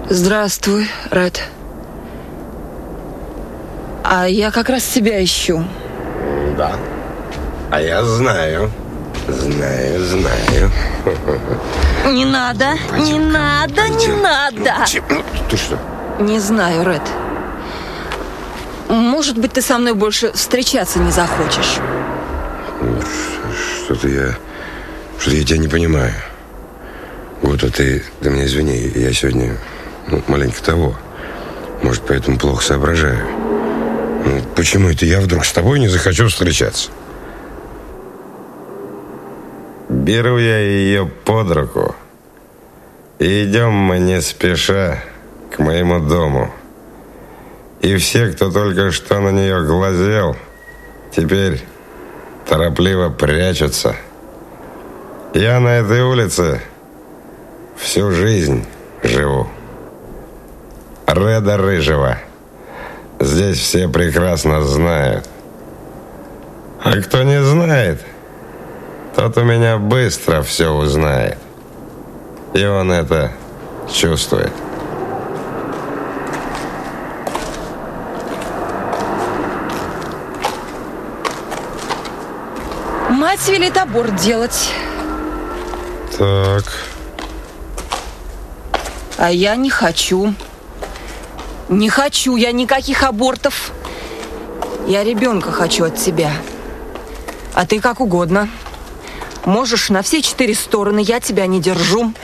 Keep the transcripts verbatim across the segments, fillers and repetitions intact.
Здравствуй, Ред. А я как раз тебя ищу. Да. А я знаю. Знаю, знаю. Не надо, пойдем, не надо, пойдем. не надо. Ну, ты что? Не знаю, Ред. Может быть, ты со мной больше встречаться не захочешь. Что-то я... Что-то я тебя не понимаю. Вот, а ты... Ты меня извини, я сегодня... Ну, маленько того. Может, поэтому плохо соображаю. Ну, почему это я вдруг с тобой не захочу встречаться? Беру я ее под руку. И идем мы не спеша к моему дому. И все, кто только что на нее глазел, теперь торопливо прячутся. Я на этой улице всю жизнь живу. Реда Рыжего здесь все прекрасно знают. А кто не знает, тот у меня быстро все узнает. И он это чувствует. Мать велит аборт делать. Так. А я не хочу. Не хочу я никаких абортов. Я ребенка хочу от тебя. А ты как угодно. Можешь на все четыре стороны, я тебя не держу.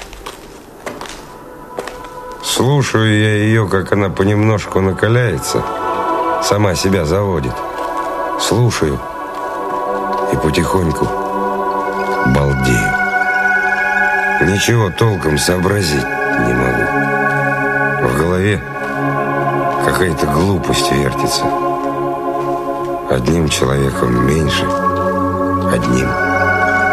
Слушаю я ее, как она понемножку накаляется, сама себя заводит. Слушаю и потихоньку балдею. Ничего толком сообразить не могу. В голове какая-то глупость вертится. Одним человеком меньше, одним